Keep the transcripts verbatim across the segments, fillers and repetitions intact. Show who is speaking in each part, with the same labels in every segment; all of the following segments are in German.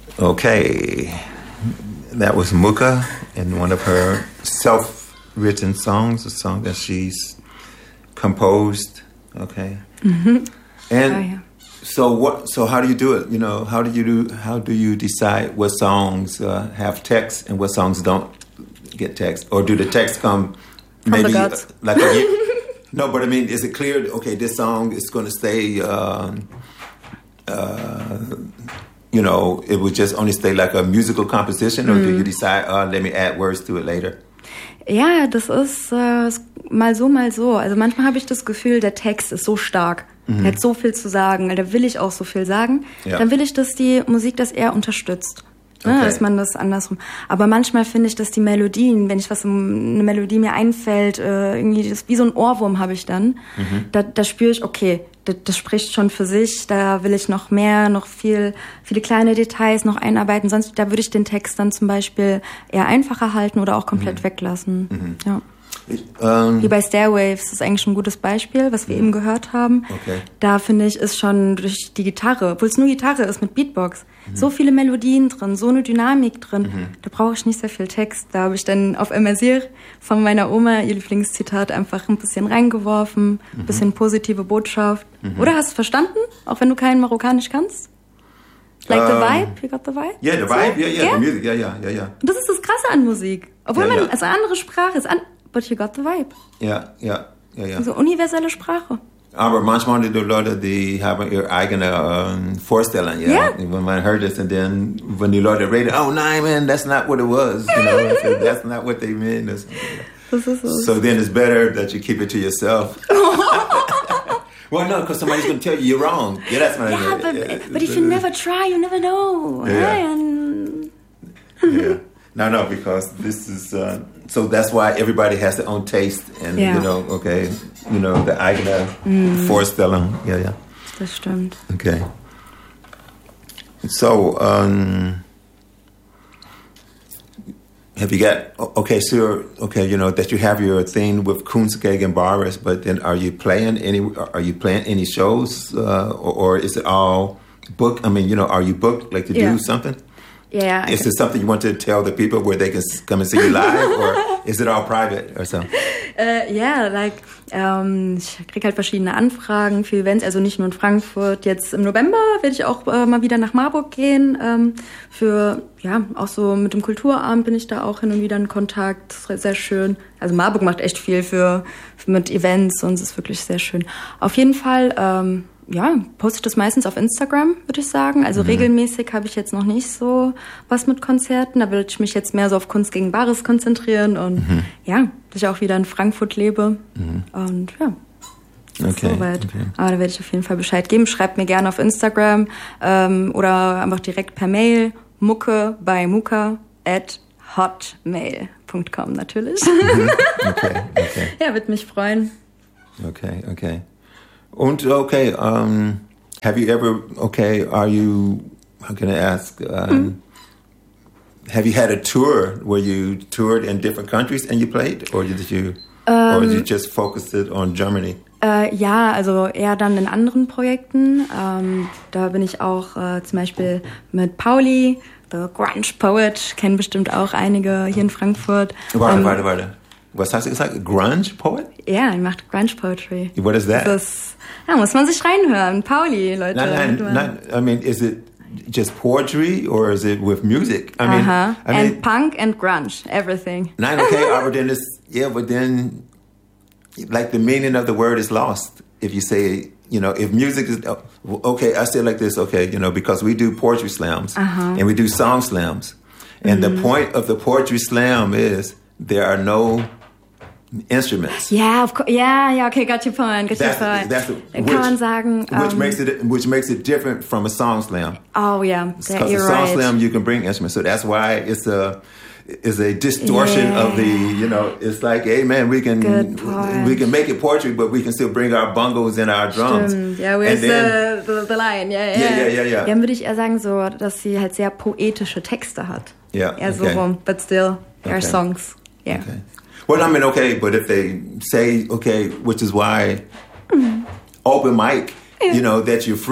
Speaker 1: Okay. That was Muka in one of her self-written songs, a song that she's composed. Okay.
Speaker 2: Mm-hmm.
Speaker 1: And
Speaker 2: oh, yeah.
Speaker 1: so what? So how do you do it? You know, how do you do? How do you decide what songs uh, have text and what songs don't get text, or do the text come
Speaker 2: from
Speaker 1: maybe
Speaker 2: the gods?
Speaker 1: Uh, like a, no? But I mean, is it clear? Okay, this song is going to stay. Um, uh, you know, it would just only stay like a musical composition, or mm. do you decide? Uh, let me add words to it later.
Speaker 2: Ja, das ist äh, mal so, mal so. Also manchmal habe ich das Gefühl, der Text ist so stark. Mhm. Er hat so viel zu sagen, da will ich auch so viel sagen. Ja. Dann will ich, dass die Musik das eher unterstützt. Ne, okay. Dass man das andersrum. Aber manchmal finde ich, dass die Melodien, wenn ich was, eine Melodie mir einfällt, äh, irgendwie, das, wie so ein Ohrwurm habe ich dann, mhm. da, da spüre ich, okay, das, das spricht schon für sich, da will ich noch mehr, noch viel, viele kleine Details noch einarbeiten, sonst, da würde ich den Text dann zum Beispiel eher einfacher halten oder auch komplett mhm. weglassen. Mhm. Ja. Ich, ähm, Wie bei Stairwaves, das ist eigentlich ein gutes Beispiel, was wir mhm. eben gehört haben.
Speaker 1: Okay.
Speaker 2: Da finde ich, ist schon durch die Gitarre, obwohl es nur Gitarre ist mit Beatbox, mhm. so viele Melodien drin, so eine Dynamik drin. Mhm. Da brauche ich nicht sehr viel Text. Da habe ich dann auf Emazir von meiner Oma ihr Lieblingszitat einfach ein bisschen reingeworfen, ein mhm. bisschen positive Botschaft. Mhm. Oder hast du verstanden? Auch wenn du kein Marokkanisch kannst? Like um, the vibe? You got the vibe?
Speaker 1: Yeah, the vibe, yeah, yeah, yeah, the music, yeah, yeah, yeah, yeah.
Speaker 2: Und das ist das Krasse an Musik. Obwohl yeah, man, yeah. also andere Sprache ist, an, but you got the vibe.
Speaker 1: Ja, ja, ja, ja.
Speaker 2: So universelle Sprache.
Speaker 1: Aber manchmal die Leute, die haben ihre eigene um, Vorstellung, ja. Yeah? When man hört es und dann, wenn die Leute reden, oh nein, man, that's not what it was, you know, so that's not what they meant. That's,
Speaker 2: das ist so.
Speaker 1: So then it's better that you keep it to yourself. Well, no, because somebody's going to tell you you're wrong. Yeah, that's what
Speaker 2: yeah,
Speaker 1: I mean.
Speaker 2: But,
Speaker 1: yeah,
Speaker 2: but if you never try, you never know.
Speaker 1: Yeah.
Speaker 2: And...
Speaker 1: yeah. No, no, because this is... Uh, so that's why everybody has their own taste. And, yeah. you know, okay, you know, the eigene mm. Vorstellung. Yeah, yeah.
Speaker 2: Das stimmt.
Speaker 1: Okay. So, um... have you got, okay, so, okay, you know, that you have your thing with Kunstgegen Bares, but then are you playing any, are you playing any shows, uh, or, or is it all booked? I mean, you know, are you booked, like, to yeah. do something?
Speaker 2: Yeah.
Speaker 1: Is it something you want to tell the people where they can come and see you live, or is it all private or something?
Speaker 2: Uh, yeah, like, ähm, ich kriege halt verschiedene Anfragen für Events, also nicht nur in Frankfurt. Jetzt im November werde ich auch äh, mal wieder nach Marburg gehen. Ähm, für, ja, auch so mit dem Kulturabend bin ich da auch hin und wieder in Kontakt. Das ist sehr schön. Also Marburg macht echt viel für, für mit Events und es ist wirklich sehr schön. Auf jeden Fall, ähm, ja, poste ich das meistens auf Instagram, würde ich sagen. Also mhm. regelmäßig habe ich jetzt noch nicht so was mit Konzerten. Da würde ich mich jetzt mehr so auf Kunst gegen Bares konzentrieren und mhm. ja, dass ich auch wieder in Frankfurt lebe. Mhm. Und ja,
Speaker 1: okay,
Speaker 2: soweit.
Speaker 1: Okay.
Speaker 2: Aber da werde ich auf jeden Fall Bescheid geben. Schreibt mir gerne auf Instagram ähm, oder einfach direkt per Mail. Mucke bei muka at hotmail dot com natürlich.
Speaker 1: Mhm. Okay, okay.
Speaker 2: Ja, würde mich freuen.
Speaker 1: Okay, okay. Und okay, um, have you ever, okay, are you, how can I ask, um, mm. have you had a tour where you toured in different countries and you played? Or did you, um, or did you just focus it on Germany?
Speaker 2: Äh, ja, also eher dann in anderen Projekten. Ähm, da bin ich auch äh, zum Beispiel mit Pauli, The Grunge Poet, kennen bestimmt auch einige hier in Frankfurt.
Speaker 1: Warte,
Speaker 2: ähm,
Speaker 1: warte, warte. Was hast du gesagt? Grunge Poet?
Speaker 2: Ja, er macht Grunge Poetry.
Speaker 1: What is that?
Speaker 2: Das, ja, muss man sich reinhören. Pauli, Leute.
Speaker 1: Nein, nein, nein. I mean, is it just poetry or is it with music? I mean,
Speaker 2: uh-huh.
Speaker 1: I
Speaker 2: and
Speaker 1: mean,
Speaker 2: punk and grunge, everything.
Speaker 1: Nein, okay, but then it's, yeah, but then, like, the meaning of the word is lost if you say, you know, if music is, okay, I say it like this, okay, you know, because we do poetry slams uh-huh. and we do song slams. And mm-hmm. the point of the poetry slam is there are no instruments.
Speaker 2: Yeah, of course. Yeah, yeah. Okay, got your point. Got
Speaker 1: that's,
Speaker 2: your point.
Speaker 1: That's
Speaker 2: Kann
Speaker 1: which,
Speaker 2: man sagen,
Speaker 1: which
Speaker 2: um,
Speaker 1: makes it which makes it different from a song slam.
Speaker 2: Oh yeah,
Speaker 1: because
Speaker 2: you're
Speaker 1: a song
Speaker 2: right.
Speaker 1: slam you can bring instruments, so that's why it's a is a distortion
Speaker 2: yeah.
Speaker 1: of the, you know, it's like, hey man, we can we can make it poetry, but we can still bring our bongos and our drums.
Speaker 2: Stimmt. Yeah, where's then, the, the the line? Yeah, yeah,
Speaker 1: yeah, yeah, yeah. yeah.
Speaker 2: Dann würde ich eher sagen so, dass sie halt sehr poetische Texte hat.
Speaker 1: Ja,
Speaker 2: yeah,
Speaker 1: okay.
Speaker 2: so rum, but still, there
Speaker 1: okay.
Speaker 2: are songs. Yeah.
Speaker 1: Okay. Well, I mean, okay, but if they say, okay, which is why mm. open mic, yeah. you know, that you're free.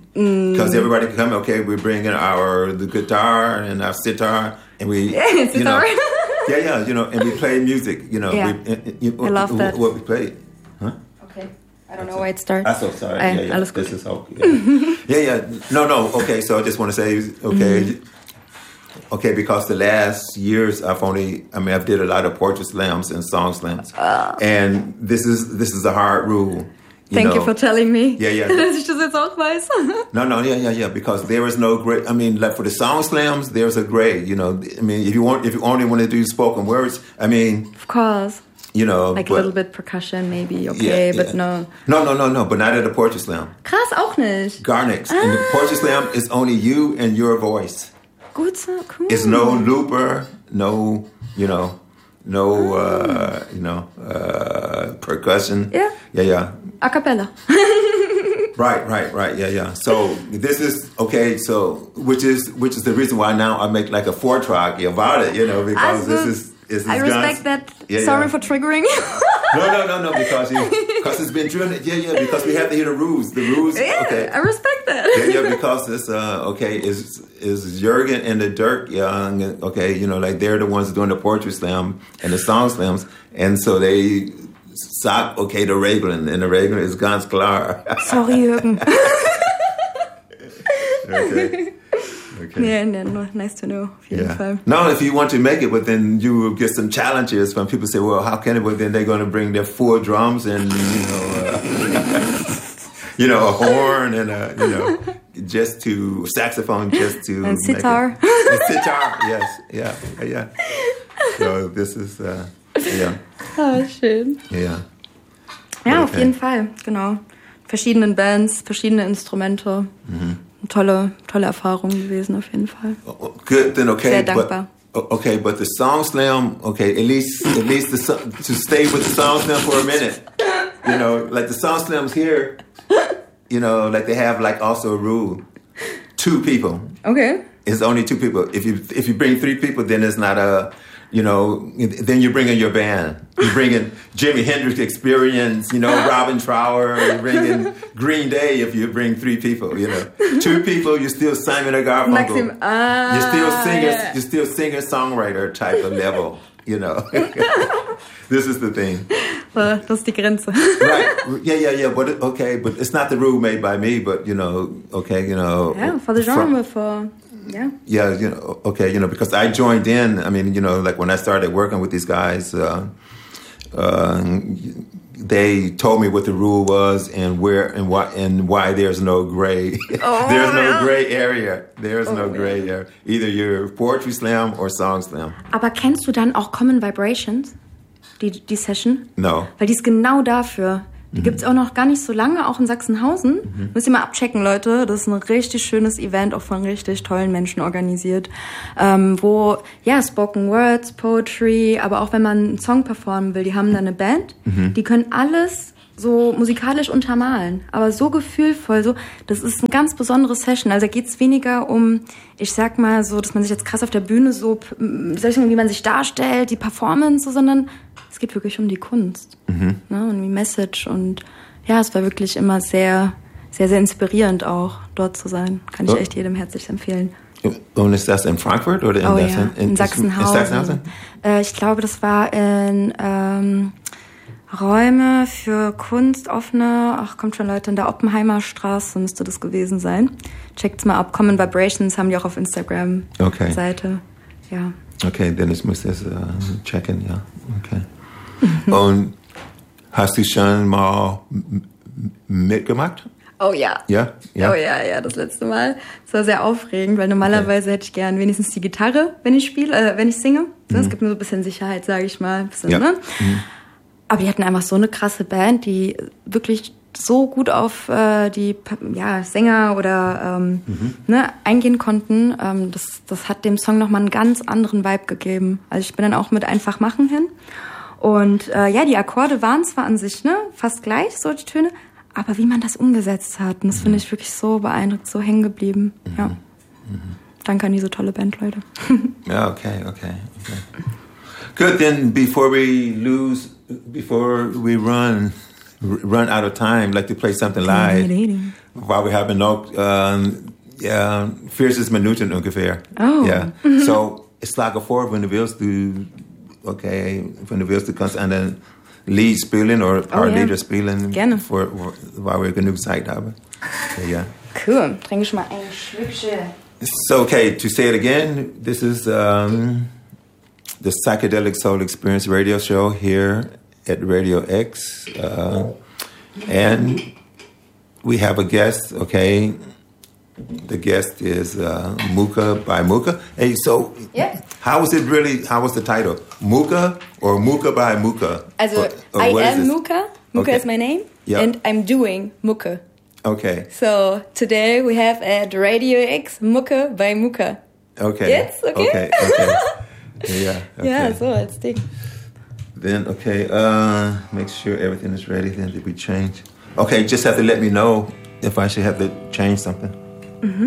Speaker 1: Because mm. everybody can come, okay, we bring in our the guitar and our sitar, and we,
Speaker 2: yeah,
Speaker 1: you know, yeah, yeah, you know, and we play music, you know.
Speaker 2: Yeah.
Speaker 1: We, and, you,
Speaker 2: I love that.
Speaker 1: What we play, huh?
Speaker 2: Okay, I don't know why it starts.
Speaker 1: I'm so sorry.
Speaker 2: I,
Speaker 1: yeah, yeah.
Speaker 2: Alles gut.
Speaker 1: This is how. Yeah. yeah, yeah. No, no. Okay, so I just want to say, okay, mm-hmm. okay, because the last years I've only, I mean, I've did a lot of poetry slams and song slams, uh. and this is this is a hard rule. You
Speaker 2: Thank
Speaker 1: know.
Speaker 2: you for telling me.
Speaker 1: Yeah, yeah.
Speaker 2: Dass ich das jetzt auch weiß.
Speaker 1: no, no, yeah, yeah, yeah. Because there is no grade. I mean, like for the song slams, there's a grade. You know, I mean, if you want, if you only want to do spoken words, I mean,
Speaker 2: of course,
Speaker 1: you know,
Speaker 2: like
Speaker 1: but,
Speaker 2: a little bit percussion, maybe okay,
Speaker 1: yeah,
Speaker 2: but
Speaker 1: yeah.
Speaker 2: no.
Speaker 1: No, no, no, no. But not at a poetry slam.
Speaker 2: Krass, auch nicht.
Speaker 1: Gar nichts.
Speaker 2: Ah.
Speaker 1: And the poetry slam is only you and your voice.
Speaker 2: Gut, so cool.
Speaker 1: It's no looper, no, you know. No, uh, you know, uh, percussion.
Speaker 2: Yeah.
Speaker 1: Yeah, yeah.
Speaker 2: A cappella.
Speaker 1: Right, right, right. Yeah, yeah. So this is okay. So which is which is the reason why now I make like a four track about it, you know, because
Speaker 2: also,
Speaker 1: this is. This is
Speaker 2: I respect
Speaker 1: guns.
Speaker 2: that.
Speaker 1: Yeah,
Speaker 2: Sorry
Speaker 1: yeah.
Speaker 2: for triggering you.
Speaker 1: no, no, no, no. Because you, because it's been driven. Yeah, yeah. Because we have to hear the rules. The rules.
Speaker 2: Yeah,
Speaker 1: okay.
Speaker 2: I respect that.
Speaker 1: yeah, yeah. Because it's uh okay. Is is Jürgen and the Dirk Young? Okay, you know, like they're the ones doing the poetry slam and the song slams, and so they sagt okay the Regeln, and the Regeln is ganz klar.
Speaker 2: Sorry, Jürgen.
Speaker 1: okay. Okay.
Speaker 2: Yeah, yeah, no, nice to know. Auf jeden
Speaker 1: yeah.
Speaker 2: Fall.
Speaker 1: No, if you want to make it, but then you will get some challenges when people say, "Well, how can it?" But then they're going to bring their four drums and you know, uh, you know, a horn and a you know, just to saxophone, just to
Speaker 2: and sitar.
Speaker 1: And sitar, yes, yeah, yeah. So this is, uh, yeah.
Speaker 2: Ah, schön.
Speaker 1: Yeah.
Speaker 2: Ja,
Speaker 1: okay.
Speaker 2: Auf jeden Fall, genau. Verschiedenen Bands, verschiedene Instrumente. Mhm. Tolle, tolle Erfahrung gewesen, auf jeden Fall.
Speaker 1: Good, then okay.
Speaker 2: Sehr dankbar.
Speaker 1: But, okay, but the song slam, okay, at least, at least the, to stay with the song slam for a minute. You know, like the song slams here, you know, like they have like also a rule. Two people.
Speaker 2: Okay.
Speaker 1: It's only two people. If you if you bring three people, then it's not a, you know, then you bring in your band. You bring in Jimi Hendrix Experience, you know, Robin Trower. You bring in Green Day if you bring three people, you know. Two people, you're still Simon and Garfunkel.
Speaker 2: Maxim, ah,
Speaker 1: you're still singer,
Speaker 2: yeah.
Speaker 1: you're still singer songwriter type of level, you know. This is the thing.
Speaker 2: Well, das ist die Grenze.
Speaker 1: Right? Yeah, yeah, yeah. But okay, but it's not the rule made by me. But you know, okay, you know.
Speaker 2: Yeah, for the genre, for. Yeah.
Speaker 1: Yeah, you know, okay, you know, because I joined in, I mean, you know, like when I started working with these guys, uh, uh, they told me what the rule was and where and why and why there's no gray.
Speaker 2: Oh,
Speaker 1: there's no
Speaker 2: yeah.
Speaker 1: gray area. There's
Speaker 2: oh,
Speaker 1: no gray
Speaker 2: yeah.
Speaker 1: area. Either you're poetry slam or song slam.
Speaker 2: Aber kennst du dann auch Common Vibrations? Die, die Session?
Speaker 1: No.
Speaker 2: Weil die ist genau dafür. Die mhm. gibt's auch noch gar nicht so lange, auch in Sachsenhausen. Mhm. Müsst ihr mal abchecken, Leute. Das ist ein richtig schönes Event, auch von richtig tollen Menschen organisiert. Ähm, wo, ja, Spoken Words, Poetry, aber auch wenn man einen Song performen will, die haben da eine Band. Mhm. Die können alles so musikalisch untermalen, aber so gefühlvoll, so, das ist eine ganz besondere Session. Also da geht's weniger um, ich sag mal so, dass man sich jetzt krass auf der Bühne so, wie soll ich sagen, wie man sich darstellt, die Performance, so, sondern es geht wirklich um die Kunst, mhm. ne, und die Message und ja, es war wirklich immer sehr, sehr, sehr inspirierend auch, dort zu sein. Kann ich oh. echt jedem herzlich empfehlen.
Speaker 1: Und ist das in Frankfurt oder in,
Speaker 2: oh,
Speaker 1: das
Speaker 2: ja.
Speaker 1: in,
Speaker 2: in Sachsenhausen?
Speaker 1: In Sachsenhausen?
Speaker 2: Äh, ich glaube, das war in ähm, Räume für Kunst, offene, ach, kommt schon, Leute, in der Oppenheimer Straße müsste das gewesen sein. Checkt's mal ab. Common Vibrations haben die auch auf Instagram
Speaker 1: okay.
Speaker 2: Seite. Ja.
Speaker 1: Okay, dann ich muss das uh, checken, ja. Okay. Und hast du schon mal mitgemacht?
Speaker 2: Oh ja.
Speaker 1: Ja? Ja?
Speaker 2: Oh ja, ja, das letzte Mal. Das war sehr aufregend, weil normalerweise okay. hätte ich gern wenigstens die Gitarre, wenn ich spiele, äh, wenn ich singe. Das mhm. gibt mir so ein bisschen Sicherheit, sage ich mal. Ein bisschen,
Speaker 1: ja.
Speaker 2: ne?
Speaker 1: Mhm.
Speaker 2: Aber die hatten einfach so eine krasse Band, die wirklich so gut auf äh, die ja, Sänger oder ähm, mhm. ne, eingehen konnten. Ähm, das, das hat dem Song nochmal einen ganz anderen Vibe gegeben. Also ich bin dann auch mit Einfach machen hin. Und äh, ja, die Akkorde waren zwar an sich ne, fast gleich, so die Töne, aber wie man das umgesetzt hat, und das mhm. finde ich wirklich so beeindruckend, so hängen geblieben. Mhm. Ja. Mhm. Danke an diese tolle Band, Leute.
Speaker 1: Ja, okay, okay, okay. Good, then before we lose... Before we run run out of time, like to play something live. waar we hebben ook uh, ja, vierzig minuten ungefähr.
Speaker 2: Oh.
Speaker 1: Ja. So, ik sla voor, wanneer willst du, okay, wanneer willst du kannst aan een lied spelen of een paar
Speaker 2: oh, ja.
Speaker 1: lieder spelen.
Speaker 2: Gerne.
Speaker 1: Voor, waar we genoeg tijd hebben. Ja.
Speaker 2: Cool. Trinke ich mal ein Schlückchen.
Speaker 1: So, okay, to say it again, this is um, the Psychedelic Soul Experience radio show here at Radio X. Uh, and we have a guest, okay? The guest is uh, Muka by Muka. Hey, so
Speaker 2: yeah.
Speaker 1: how was it really, how was the title? Muka or Muka by Muka?
Speaker 2: Also,
Speaker 1: or, or
Speaker 2: I am
Speaker 1: is
Speaker 2: Muka. Muka
Speaker 1: okay.
Speaker 2: is my name.
Speaker 1: Yeah.
Speaker 2: And I'm doing Muka.
Speaker 1: Okay.
Speaker 2: So today we have at Radio X Mucke by Muka.
Speaker 1: Okay.
Speaker 2: Yes, okay.
Speaker 1: Okay, okay. Yeah, okay.
Speaker 2: Ja, so als Ding.
Speaker 1: Then, okay, uh, make sure everything is ready. Then did we change? Okay, just have to let me know if I should have to change something.
Speaker 2: Mhm.